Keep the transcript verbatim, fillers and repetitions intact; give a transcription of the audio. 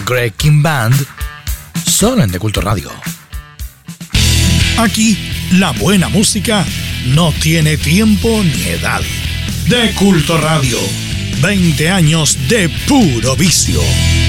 Greg King Band, solo en De Culto Radio. Aquí, la buena música no tiene tiempo ni edad. De Culto Radio, veinte años de puro vicio.